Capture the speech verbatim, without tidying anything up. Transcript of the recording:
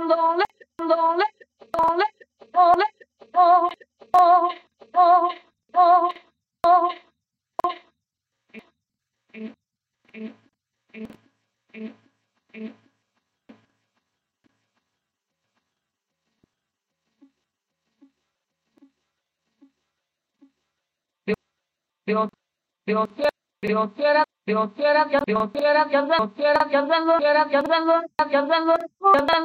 Dios, Dios quiera, Dios quiera, Dios quiera, Dios quiera, Dios quiera, Dios quiera, Dios quiera, Dios quiera, Dios quiera, Dios quiera,